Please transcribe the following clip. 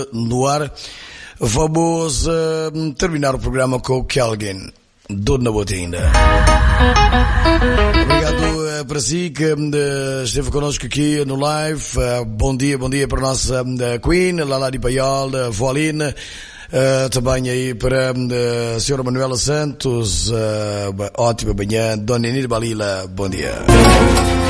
no ar. Vamos terminar o programa com o Kelvin, Dona Botinda. Obrigado para si que esteve connosco aqui no live. Bom dia para a nossa Queen, Lalari Paiol, Voaline. Também aí para a senhora Manuela Santos, ótima manhã. Dona Enir Balila, bom dia.